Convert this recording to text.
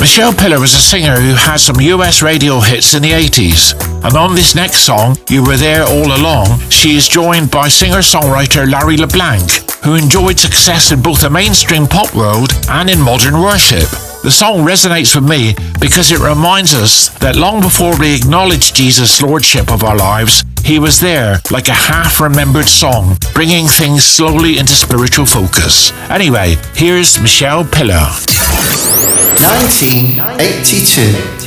Michelle Pillar was a singer who had some US radio hits in the 80s. And on this next song, You Were There All Along, she is joined by singer-songwriter Larry LeBlanc, who enjoyed success in both the mainstream pop world and in modern worship. The song resonates with me because it reminds us that long before we acknowledge Jesus' lordship of our lives, he was there like a half-remembered song, bringing things slowly into spiritual focus. Anyway, here's Michelle Pillar. 1982.